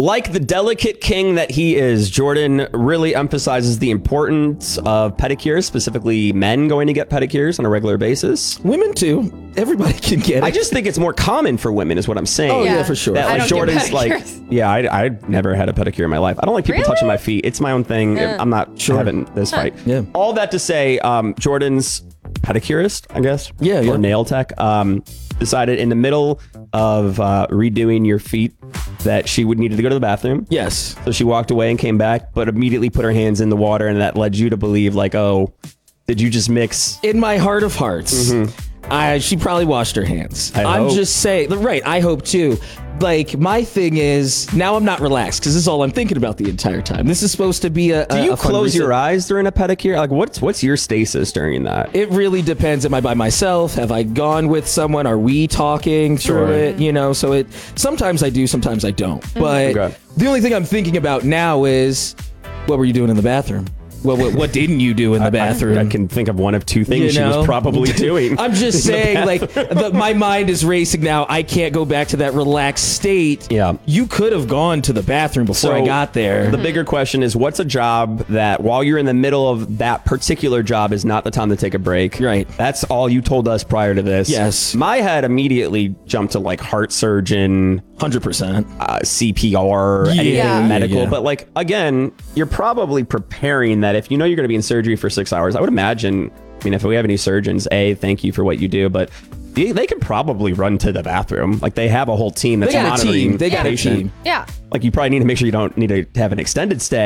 Like the delicate king that he is, Jordan really emphasizes the importance of pedicures, specifically men going to get pedicures on a regular basis. Women too. Everybody can get it. I just think it's more common for women is what I'm saying. Oh, yeah, for sure. That, I like, don't get Jordan's like, pedicures. yeah, I never had a pedicure in my life. I don't like people Really? touching my feet. It's my own thing. Yeah. I'm not having this fight. Yeah. All that to say, Jordan's pedicurist, I guess. Yeah, yeah. Or nail tech. Decided in the middle of redoing your feet that she would needed to go to the bathroom. Yes. So she walked away and came back, but immediately put her hands in the water, and that led you to believe, like, oh, did you just mix? In my heart of hearts, she probably washed her hands. I I'm hope. just saying, right, I hope too. Like, my thing is, now I'm not relaxed because this is all I'm thinking about the entire time. This is supposed to be a Do you a fun close your reset. eyes during a pedicure? Like, what's your stasis during that? It really depends. Am I by myself? Have I gone with someone? Are we talking through Sure. it? You know, so sometimes I do, sometimes I don't. But Okay. the only thing I'm thinking about now is, what were you doing in the bathroom? What didn't you do in the bathroom? I can think of one of two things You she know? was probably doing. I'm just saying, like, my mind is racing now. I can't go back to that relaxed state. Yeah. You could have gone to the bathroom before I got there. The bigger question is, what's a job that while you're in the middle of that particular job is not the time to take a break? Right. That's all you told us prior to this. Yes. My head immediately jumped to like heart surgeon, 100%. CPR, anything Yeah. medical. Yeah. But like, again, you're probably preparing that if you know you're going to be in surgery for 6 hours, I would imagine, I mean, if we have any surgeons, thank you for what you do, but they could probably run to the bathroom. Like they have a whole team that's They got a monitoring team. They the got a patient. team. Yeah. Like you probably need to make sure you don't need to have an extended stay.